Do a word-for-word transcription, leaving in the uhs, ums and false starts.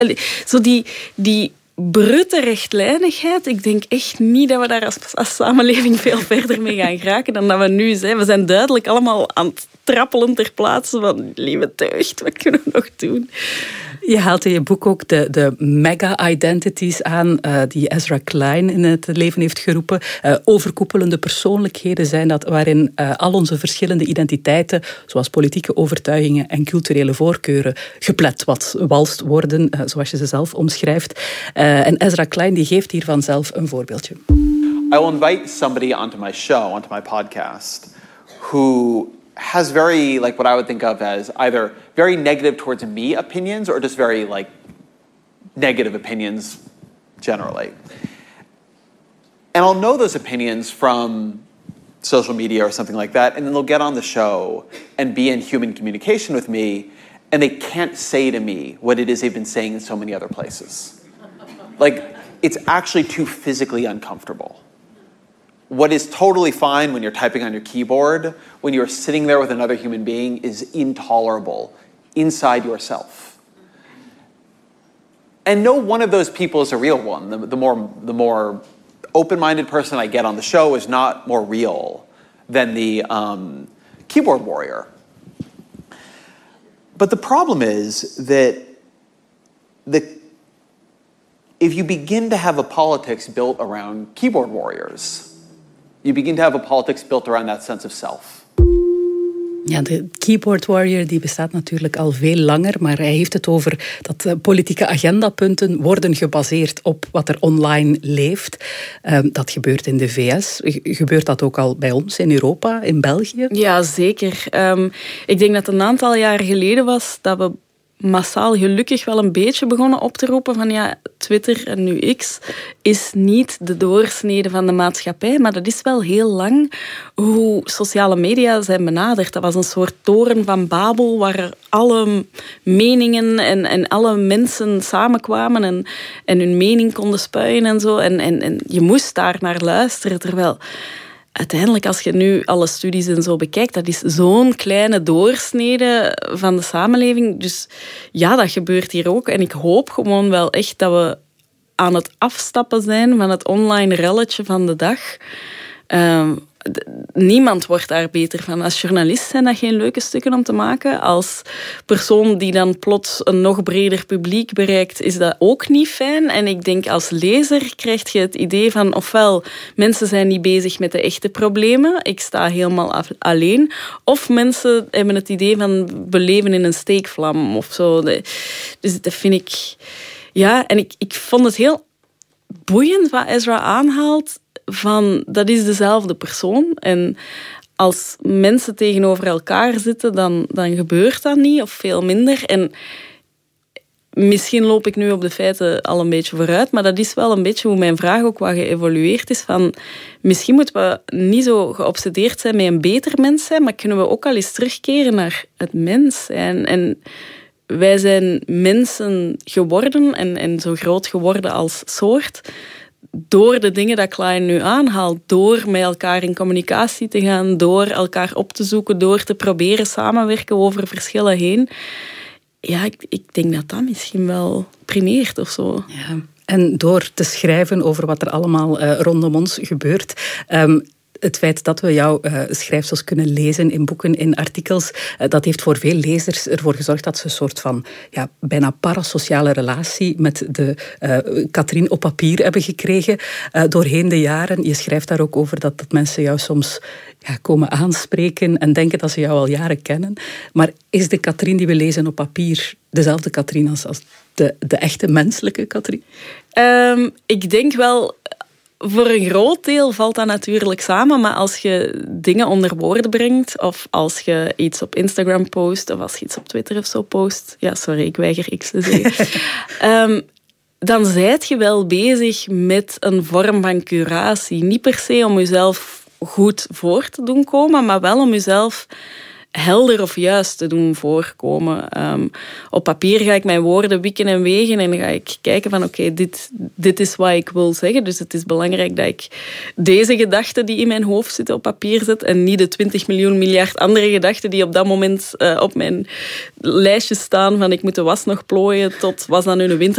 Zo die... die brute rechtlijnigheid, ik denk echt niet dat we daar als, als samenleving veel verder mee gaan geraken dan dat we nu zijn. We zijn duidelijk allemaal aan het trappelen ter plaatse van lieve deugd, wat kunnen we nog doen? Je haalt in je boek ook de, de mega-identities aan uh, die Ezra Klein in het leven heeft geroepen. Uh, overkoepelende persoonlijkheden zijn dat, waarin uh, al onze verschillende identiteiten, zoals politieke overtuigingen en culturele voorkeuren, geplet wat walst worden, uh, zoals je ze zelf omschrijft. Uh, en Ezra Klein die geeft hiervan zelf een voorbeeldje. I will invite somebody onto my show, onto my podcast, who has very, like, what I would think of as either very negative towards me opinions or just very, like, negative opinions generally. And I'll know those opinions from social media or something like that, and then they'll get on the show and be in human communication with me, and they can't say to me what it is they've been saying in so many other places. Like, it's actually too physically uncomfortable. What is totally fine when you're typing on your keyboard, when you're sitting there with another human being, is intolerable inside yourself. And no one of those people is a real one. The, the more, the more open-minded person I get on the show is not more real than the um, keyboard warrior. But the problem is that the, if you begin to have a politics built around keyboard warriors, you begin to have a politics built around that sense of self. Ja, de keyboard warrior die bestaat natuurlijk al veel langer, maar hij heeft het over dat uh, politieke agendapunten worden gebaseerd op wat er online leeft. Uh, dat gebeurt in de V S. Gebeurt dat ook al bij ons in Europa, in België? Ja, zeker. Um, ik denk dat het een aantal jaren geleden was dat we massaal gelukkig wel een beetje begonnen op te roepen van ja, Twitter en nu X is niet de doorsnede van de maatschappij, maar dat is wel heel lang hoe sociale media zijn benaderd. Dat was een soort toren van Babel waar alle meningen en, en alle mensen samenkwamen en, en hun mening konden spuien en zo. En, en, en je moest daar naar luisteren, terwijl uiteindelijk, als je nu alle studies en zo bekijkt, dat is zo'n kleine doorsnede van de samenleving. Dus ja, dat gebeurt hier ook. En ik hoop gewoon wel echt dat we aan het afstappen zijn van het online relletje van de dag. Um, d- niemand wordt daar beter van. Als journalist zijn dat geen leuke stukken om te maken. Als persoon die dan plots een nog breder publiek bereikt, is dat ook niet fijn. En ik denk als lezer krijg je het idee van ofwel mensen zijn niet bezig met de echte problemen, ik sta helemaal af, alleen, of mensen hebben het idee van we leven in een steekvlam of zo. Dus dat vind ik... Ja, en ik, ik vond het heel boeiend wat Ezra aanhaalt van dat is dezelfde persoon. En als mensen tegenover elkaar zitten, dan, dan gebeurt dat niet, of veel minder. En misschien loop ik nu op de feiten al een beetje vooruit, maar dat is wel een beetje hoe mijn vraag ook wat geëvolueerd is. Van, misschien moeten we niet zo geobsedeerd zijn met een beter mens zijn, maar kunnen we ook al eens terugkeren naar het mens zijn. En wij zijn mensen geworden en, en zo groot geworden als soort door de dingen dat Klein nu aanhaalt. Door met elkaar in communicatie te gaan, door elkaar op te zoeken, door te proberen samenwerken over verschillen heen. Ja, ik, ik denk dat dat misschien wel primeert of zo. Ja. En door te schrijven over wat er allemaal uh, rondom ons gebeurt. Um, Het feit dat we jouw uh, schrijfsels kunnen lezen in boeken, in artikels, uh, dat heeft voor veel lezers ervoor gezorgd dat ze een soort van ja, bijna parasociale relatie met de uh, Katrien op papier hebben gekregen uh, doorheen de jaren. Je schrijft daar ook over dat, dat mensen jou soms ja, komen aanspreken en denken dat ze jou al jaren kennen. Maar is de Katrien die we lezen op papier dezelfde Katrien als, als de, de echte menselijke Katrien? Um, ik denk wel... Voor een groot deel valt dat natuurlijk samen, maar als je dingen onder woorden brengt, of als je iets op Instagram post, of als je iets op Twitter of zo post, ja, sorry, ik weiger X te zeggen, um, dan zijt je wel bezig met een vorm van curatie. Niet per se om jezelf goed voor te doen komen, maar wel om jezelf helder of juist te doen voorkomen. Um, op papier ga ik mijn woorden wikken en wegen en ga ik kijken van oké, okay, dit, dit is wat ik wil zeggen. Dus het is belangrijk dat ik deze gedachten die in mijn hoofd zitten op papier zet en niet de twintig miljoen miljard andere gedachten die op dat moment uh, op mijn lijstje staan van ik moet de was nog plooien tot was dat nu een winter